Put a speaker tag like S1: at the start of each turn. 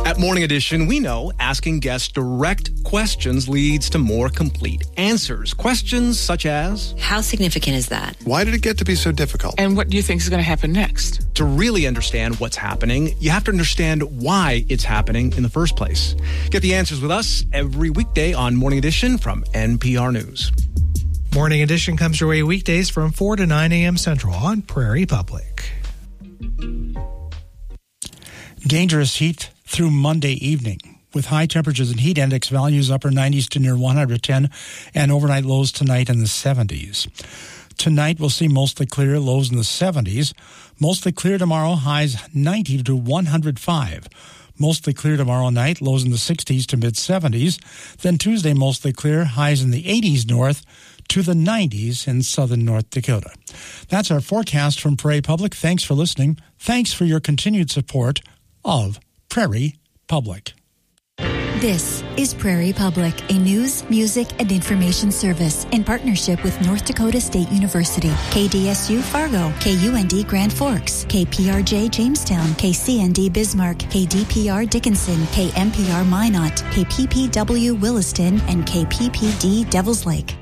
S1: At Morning Edition, we know asking guests direct questions leads to more complete answers. Questions such as,
S2: how significant is that?
S3: Why did it get to be so difficult?
S4: And what do you think is going to happen next?
S1: To really understand what's happening, you have to understand why it's happening in the first place. Get the answers with us every weekday on Morning Edition from NPR News.
S5: Morning Edition comes your way weekdays from 4 to 9 a.m. Central on Prairie Public.
S6: Dangerous heat through Monday evening, with high temperatures and heat index values upper 90s to near 110 and overnight lows tonight in the 70s. Tonight we'll see mostly clear, lows in the 70s. Mostly clear tomorrow, highs 90 to 105. Mostly clear tomorrow night, lows in the 60s to mid-70s. Then Tuesday, mostly clear, highs in the 80s north to the 90s in southern North Dakota. That's our forecast from Prairie Public. Thanks for listening. Thanks for your continued support of Prairie Public.
S7: This is Prairie Public, a news, music, and information service in partnership with North Dakota State University, KDSU Fargo, KUND Grand Forks, KPRJ Jamestown, KCND Bismarck, KDPR Dickinson, KMPR Minot, KPPW Williston, and KPPD Devils Lake.